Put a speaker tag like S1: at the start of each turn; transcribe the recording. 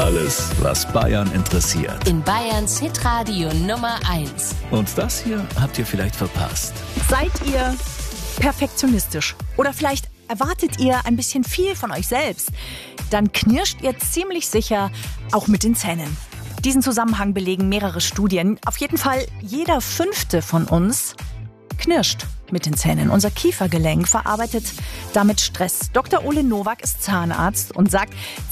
S1: Alles, was Bayern interessiert.
S2: In Bayerns Hitradio Nummer 1.
S1: Und das hier habt ihr vielleicht verpasst.
S3: Seid ihr perfektionistisch? Oder vielleicht erwartet ihr ein bisschen viel von euch selbst? Dann knirscht ihr ziemlich sicher auch mit den Zähnen. Diesen Zusammenhang belegen mehrere Studien. Auf jeden Fall jeder 5. von uns knirscht mit den Zähnen. Unser Kiefergelenk verarbeitet damit Stress. Dr. Ole Nowak ist Zahnarzt und sagt,